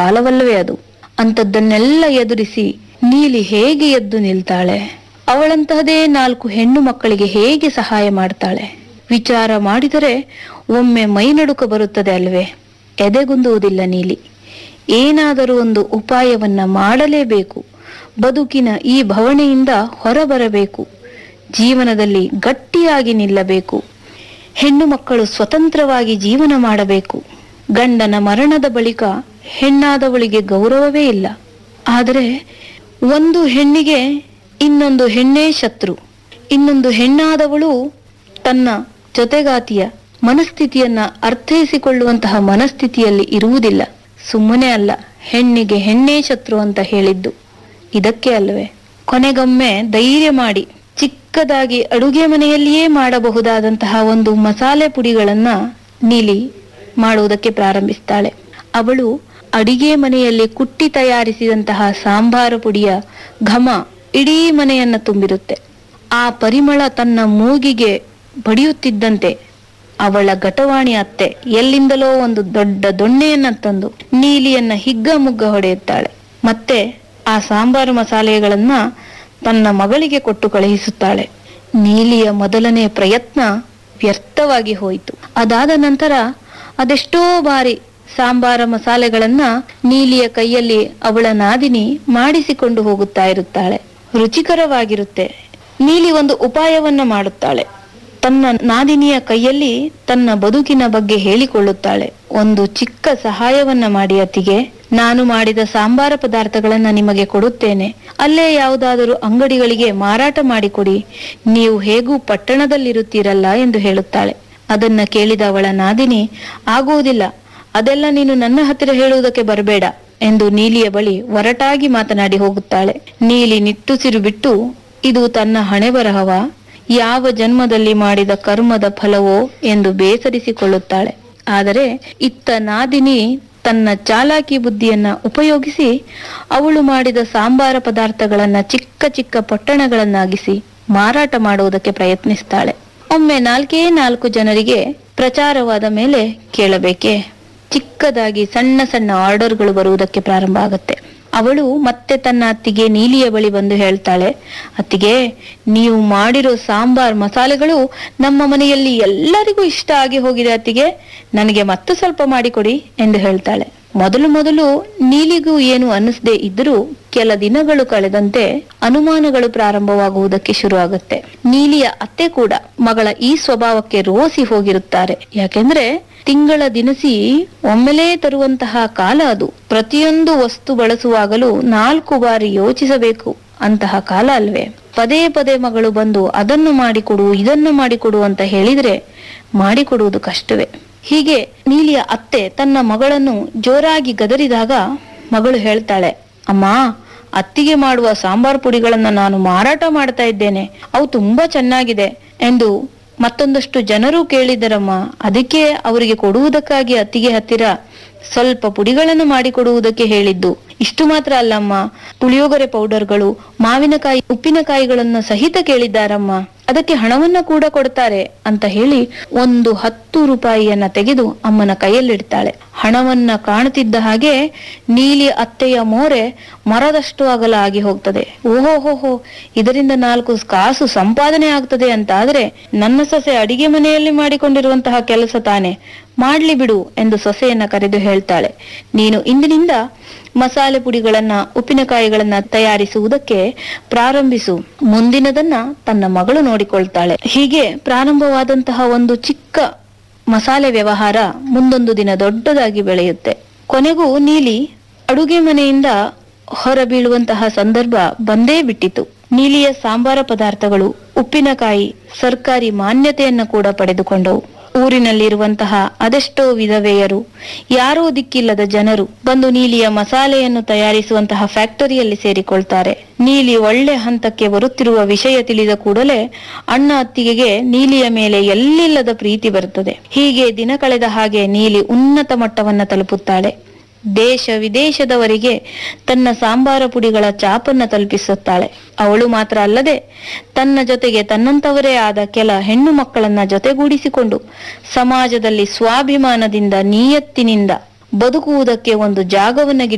ಕಾಲವಲ್ಲವೇ ಅದು? ಅಂಥದ್ದನ್ನೆಲ್ಲ ಎದುರಿಸಿ ನೀಲಿ ಹೇಗೆ ಎದ್ದು ನಿಲ್ತಾಳೆ? ಅವಳಂತಹದೇ 4 ಹೆಣ್ಣು ಮಕ್ಕಳಿಗೆ ಹೇಗೆ ಸಹಾಯ ಮಾಡ್ತಾಳೆ? ವಿಚಾರ ಮಾಡಿದರೆ ಒಮ್ಮೆ ಮೈನಡುಕ ಬರುತ್ತದೆ ಅಲ್ವೇ? ಎದೆಗುಂದುವುದಿಲ್ಲ ನೀಲಿ. ಏನಾದರೂ ಒಂದು ಉಪಾಯವನ್ನ ಮಾಡಲೇಬೇಕು. ಬದುಕಿನ ಈ ಭವಣೆಯಿಂದ ಹೊರಬರಬೇಕು. ಜೀವನದಲ್ಲಿ ಗಟ್ಟಿಯಾಗಿ ನಿಲ್ಲಬೇಕು. ಹೆಣ್ಣು ಮಕ್ಕಳು ಸ್ವತಂತ್ರವಾಗಿ ಜೀವನ ಮಾಡಬೇಕು. ಗಂಡನ ಮರಣದ ಬಳಿಕ ಹೆಣ್ಣಾದವಳಿಗೆ ಗೌರವವೇ ಇಲ್ಲ. ಆದರೆ ಒಂದು ಹೆಣ್ಣಿಗೆ ಇನ್ನೊಂದು ಹೆಣ್ಣೇ ಶತ್ರು. ಇನ್ನೊಂದು ಹೆಣ್ಣಾದವಳು ತನ್ನ ಜೊತೆಗಾತಿಯ ಮನಸ್ಥಿತಿಯನ್ನ ಅರ್ಥೈಸಿಕೊಳ್ಳುವಂತಹ ಮನಸ್ಥಿತಿಯಲ್ಲಿ ಇರುವುದಿಲ್ಲ. ಸುಮ್ಮನೆ ಅಲ್ಲ ಹೆಣ್ಣಿಗೆ ಹೆಣ್ಣೇ ಶತ್ರು ಅಂತ ಹೇಳಿದ್ದು, ಇದಕ್ಕೆ ಅಲ್ಲವೇ? ಕೊನೆಗೊಮ್ಮೆ ಧೈರ್ಯ ಮಾಡಿ ಚಿಕ್ಕದಾಗಿ ಅಡುಗೆ ಮನೆಯಲ್ಲಿಯೇ ಮಾಡಬಹುದಾದಂತಹ ಒಂದು ಮಸಾಲೆ ಪುಡಿಗಳನ್ನ ನೀಲಿ ಮಾಡುವುದಕ್ಕೆ ಪ್ರಾರಂಭಿಸ್ತಾಳೆ. ಅವಳು ಅಡಿಗೆ ಮನೆಯಲ್ಲಿ ಕುಟ್ಟಿ ತಯಾರಿಸಿದಂತಹ ಸಾಂಬಾರ ಪುಡಿಯ ಘಮ ಇಡೀ ಮನೆಯನ್ನ ತುಂಬಿರುತ್ತೆ. ಆ ಪರಿಮಳ ತನ್ನ ಮೂಗಿಗೆ ಬಡಿಯುತ್ತಿದ್ದಂತೆ ಅವಳ ಘಟವಾಣಿ ಅತ್ತೆ ಎಲ್ಲಿಂದಲೋ ಒಂದು ದೊಡ್ಡ ದೊಣ್ಣೆಯನ್ನ ತಂದು ನೀಲಿಯನ್ನ ಹಿಗ್ಗ ಮುಗ್ಗ ಹೊಡೆಯುತ್ತಾಳೆ. ಮತ್ತೆ ಆ ಸಾಂಬಾರು ಮಸಾಲೆಗಳನ್ನ ತನ್ನ ಮಗಳಿಗೆ ಕೊಟ್ಟು ಕಳುಹಿಸುತ್ತಾಳೆ. ನೀಲಿಯ ಮೊದಲನೇ ಪ್ರಯತ್ನ ವ್ಯರ್ಥವಾಗಿ ಹೋಯಿತು. ಅದಾದ ನಂತರ ಅದೆಷ್ಟೋ ಬಾರಿ ಸಾಂಬಾರ ಮಸಾಲೆಗಳನ್ನ ನೀಲಿಯ ಕೈಯಲ್ಲಿ ಅವಳ ನಾದಿನಿ ಮಾಡಿಸಿಕೊಂಡು ಹೋಗುತ್ತಾ ಇರುತ್ತಾಳೆ. ರುಚಿಕರವಾಗಿರುತ್ತೆ. ನೀಲಿ ಒಂದು ಉಪಾಯವನ್ನ ಮಾಡುತ್ತಾಳೆ. ತನ್ನ ನಾದಿನಿಯ ಕೈಯಲ್ಲಿ ತನ್ನ ಬದುಕಿನ ಬಗ್ಗೆ ಹೇಳಿಕೊಳ್ಳುತ್ತಾಳೆ. ಒಂದು ಚಿಕ್ಕ ಸಹಾಯವನ್ನ ಮಾಡಿ ಅತ್ತಿಗೆ, ನಾನು ಮಾಡಿದ ಸಾಂಬಾರ ಪದಾರ್ಥಗಳನ್ನ ನಿಮಗೆ ಕೊಡುತ್ತೇನೆ. ಅಲ್ಲೇ ಯಾವುದಾದರೂ ಅಂಗಡಿಗಳಿಗೆ ಮಾರಾಟ ಮಾಡಿಕೊಡಿ. ನೀವು ಹೇಗೂ ಪಟ್ಟಣದಲ್ಲಿರುತ್ತೀರಲ್ಲ ಎಂದು ಹೇಳುತ್ತಾಳೆ. ಅದನ್ನ ಕೇಳಿದ ಅವಳ ನಾದಿನಿ, ಆಗುವುದಿಲ್ಲ, ಅದೆಲ್ಲ ನೀನು ನನ್ನ ಹತ್ತಿರ ಹೇಳುವುದಕ್ಕೆ ಬರಬೇಡ ಎಂದು ನೀಲಿಯ ಬಳಿ ಒರಟಾಗಿ ಮಾತನಾಡಿ ಹೋಗುತ್ತಾಳೆ. ನೀಲಿ ನಿಟ್ಟುಸಿರು ಬಿಟ್ಟು, ಇದು ತನ್ನ ಹಣೆ ಬರಹವ, ಯಾವ ಜನ್ಮದಲ್ಲಿ ಮಾಡಿದ ಕರ್ಮದ ಫಲವೋ ಎಂದು ಬೇಸರಿಸಿಕೊಳ್ಳುತ್ತಾಳೆ. ಆದರೆ ಇತ್ತ ನಾದಿನಿ ತನ್ನ ಚಾಲಾಕಿ ಬುದ್ಧಿಯನ್ನ ಉಪಯೋಗಿಸಿ ಅವಳು ಮಾಡಿದ ಸಾಂಬಾರ ಪದಾರ್ಥಗಳನ್ನ ಚಿಕ್ಕ ಚಿಕ್ಕ ಪೊಟ್ಟಣಗಳನ್ನಾಗಿಸಿ ಮಾರಾಟ ಮಾಡುವುದಕ್ಕೆ ಪ್ರಯತ್ನಿಸ್ತಾಳೆ. ಒಮ್ಮೆ 4 ಜನರಿಗೆ ಪ್ರಚಾರವಾದ ಮೇಲೆ ಕೇಳಬೇಕೆ, ಚಿಕ್ಕದಾಗಿ ಸಣ್ಣ ಸಣ್ಣ ಆರ್ಡರ್ಗಳು ಬರುವುದಕ್ಕೆ ಪ್ರಾರಂಭ ಆಗುತ್ತೆ. ಅವಳು ಮತ್ತೆ ತನ್ನ ಅತ್ತಿಗೆ ನೀಲಿಯ ಬಳಿ ಬಂದು ಹೇಳ್ತಾಳೆ, ಅತ್ತಿಗೆ, ನೀವು ಮಾಡಿರೋ ಸಾಂಬಾರ್ ಮಸಾಲೆಗಳು ನಮ್ಮ ಮನೆಯಲ್ಲಿ ಎಲ್ಲರಿಗೂ ಇಷ್ಟ ಆಗಿ ಹೋಗಿದೆ ಅತ್ತಿಗೆ, ನನಗೆ ಮತ್ತೆ ಸ್ವಲ್ಪ ಮಾಡಿಕೊಡಿ ಎಂದು ಹೇಳ್ತಾಳೆ. ಮೊದಲು ನೀಲಿಗೂ ಏನು ಅನ್ನಿಸದೆ ಇದ್ರೂ ಕೆಲ ದಿನಗಳು ಕಳೆದಂತೆ ಅನುಮಾನಗಳು ಪ್ರಾರಂಭವಾಗುವುದಕ್ಕೆ ಶುರು ಆಗುತ್ತೆ. ನೀಲಿಯ ಅತ್ತೆ ಕೂಡ ಮಗಳ ಈ ಸ್ವಭಾವಕ್ಕೆ ರೋಸಿ ಹೋಗಿರುತ್ತಾರೆ. ಯಾಕೆಂದ್ರೆ ತಿಂಗಳ ದಿನಸಿ ಒಮ್ಮೆಲೇ ತರುವಂತಹ ಕಾಲ ಅದು. ಪ್ರತಿಯೊಂದು ವಸ್ತು ಬಳಸುವಾಗಲೂ 4 ಬಾರಿ ಯೋಚಿಸಬೇಕು ಅಂತಹ ಕಾಲ ಅಲ್ವೇ? ಪದೇ ಪದೇ ಮಗಳು ಬಂದು ಅದನ್ನು ಮಾಡಿಕೊಡು ಇದನ್ನು ಮಾಡಿಕೊಡು ಅಂತ ಹೇಳಿದ್ರೆ ಮಾಡಿಕೊಡುವುದು ಕಷ್ಟವೇ. ಹೀಗೆ ನೀಲಿಯ ಅತ್ತೆ ತನ್ನ ಮಗಳನ್ನು ಜೋರಾಗಿ ಗದರಿದಾಗ ಮಗಳು ಹೇಳ್ತಾಳೆ, ಅಮ್ಮ, ಅತ್ತಿಗೆ ಮಾಡುವ ಸಾಂಬಾರ್ ಪುಡಿಗಳನ್ನ ನಾನು ಮಾರಾಟ ಮಾಡ್ತಾ ಇದ್ದೇನೆ, ಅವು ತುಂಬಾ ಚೆನ್ನಾಗಿದೆ ಎಂದು ಮತ್ತೊಂದಷ್ಟು ಜನರು ಕೇಳಿದರಮ್ಮ. ಅದಕ್ಕೆ ಅವರಿಗೆ ಕೊಡುವುದಕ್ಕಾಗಿ ಅತ್ತಿಗೆ ಹತ್ತಿರ ಸ್ವಲ್ಪ ಪುಡಿಗಳನ್ನು ಮಾಡಿಕೊಡುವುದಕ್ಕೆ ಹೇಳಿದ್ದು. ಇಷ್ಟು ಮಾತ್ರ ಅಲ್ಲಮ್ಮ, ಪುಳಿಯೋಗರೆ ಪೌಡರ್ಗಳು, ಮಾವಿನಕಾಯಿ, ಉಪ್ಪಿನಕಾಯಿಗಳನ್ನ ಸಹಿತ ಕೇಳಿದ್ದಾರಮ್ಮ. ಅದಕ್ಕೆ ಹಣವನ್ನ ಕೂಡ ಕೊಡ್ತಾರೆ ಅಂತ ಹೇಳಿ ಒಂದು 10 ರೂಪಾಯಿಯನ್ನ ತೆಗೆದು ಅಮ್ಮನ ಕೈಯಲ್ಲಿಡ್ತಾಳೆ. ಹಣವನ್ನ ಕಾಣುತ್ತಿದ್ದ ಹಾಗೆ ನೀಲಿ ಅತ್ತೆಯ ಮೋರೆ ಮರದಷ್ಟು ಅಗಲ ಆಗಿ ಹೋಗ್ತದೆ. ಓಹೋಹೋಹೋ, ಇದರಿಂದ 4 ಕಾಸು ಸಂಪಾದನೆ ಆಗ್ತದೆ ಅಂತ ಆದ್ರೆ ನನ್ನ ಸೊಸೆ ಅಡಿಗೆ ಮನೆಯಲ್ಲಿ ಮಾಡಿಕೊಂಡಿರುವಂತಹ ಕೆಲಸ ತಾನೆ, ಮಾಡ್ಲಿ ಬಿಡು ಎಂದು ಸೊಸೆಯನ್ನ ಕರೆದು ಹೇಳ್ತಾಳೆ, ನೀನು ಇಂದಿನಿಂದ ಮಸಾಲೆ ಪುಡಿಗಳನ್ನ, ಉಪ್ಪಿನಕಾಯಿಗಳನ್ನ ತಯಾರಿಸುವುದಕ್ಕೆ ಪ್ರಾರಂಭಿಸು. ಮುಂದಿನದನ್ನ ತನ್ನ ಮಗಳು ನೋಡಿಕೊಳ್ತಾಳೆ. ಹೀಗೆ ಪ್ರಾರಂಭವಾದಂತಹ ಒಂದು ಚಿಕ್ಕ ಮಸಾಲೆ ವ್ಯವಹಾರ ಮುಂದೊಂದು ದಿನ ದೊಡ್ಡದಾಗಿ ಬೆಳೆಯುತ್ತೆ. ಕೊನೆಗೂ ನೀಲಿ ಅಡುಗೆ ಮನೆಯಿಂದ ಹೊರ ಬೀಳುವಂತಹ ಸಂದರ್ಭ ಬಂದೇ ಬಿಟ್ಟಿತು. ನೀಲಿಯ ಸಾಂಬಾರ ಪದಾರ್ಥಗಳು, ಉಪ್ಪಿನಕಾಯಿ ಸರ್ಕಾರಿ ಮಾನ್ಯತೆಯನ್ನ ಕೂಡ ಪಡೆದುಕೊಂಡವು. ಊರಿನಲ್ಲಿರುವಂತಹ ಅದೆಷ್ಟೋ ವಿಧವೆಯರು, ಯಾರೋ ದಿಕ್ಕಿಲ್ಲದ ಜನರು ಬಂದು ನೀಲಿಯ ಮಸಾಲೆಯನ್ನು ತಯಾರಿಸುವಂತಹ ಫ್ಯಾಕ್ಟರಿಯಲ್ಲಿ ಸೇರಿಕೊಳ್ತಾರೆ. ನೀಲಿ ಒಳ್ಳೆ ಹಂತಕ್ಕೆ ಬರುತ್ತಿರುವ ವಿಷಯ ತಿಳಿದ ಕೂಡಲೇ ಅಣ್ಣ ಅತ್ತಿಗೆಗೆ ನೀಲಿಯ ಮೇಲೆ ಎಲ್ಲಿಲ್ಲದ ಪ್ರೀತಿ ಬರುತ್ತದೆ. ಹೀಗೆ ದಿನ ಕಳೆದ ಹಾಗೆ ನೀಲಿ ಉನ್ನತ ಮಟ್ಟವನ್ನ ತಲುಪುತ್ತಾಳೆ. ದೇಶ ವಿದೇಶದವರಿಗೆ ತನ್ನ ಸಾಂಬಾರ ಪುಡಿಗಳ ಚಾಪನ್ನ ತಲುಪಿಸುತ್ತಾಳೆ. ಅವಳು ಮಾತ್ರ ಅಲ್ಲದೆ ತನ್ನ ಜೊತೆಗೆ ತನ್ನಂತವರೇ ಆದ ಕೆಲ ಹೆಣ್ಣು ಮಕ್ಕಳನ್ನ ಜೊತೆಗೂಡಿಸಿಕೊಂಡು ಸಮಾಜದಲ್ಲಿ ಸ್ವಾಭಿಮಾನದಿಂದ, ನಿಯತ್ತಿನಿಂದ ಬದುಕುವುದಕ್ಕೆ ಒಂದು ಜಾಗವನ್ನ